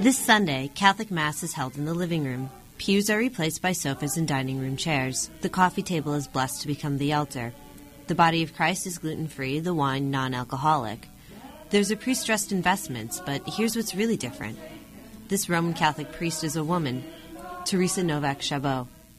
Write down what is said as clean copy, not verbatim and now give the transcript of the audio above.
This Sunday, Catholic Mass is held in the living room. Pews are replaced by sofas and dining room chairs. The coffee table is blessed to become the altar. The body of Christ is gluten-free, the wine non-alcoholic. There's a priest dressed in vestments, but here's what's really different. This Roman Catholic priest is a woman, Teresa Novak Chabot.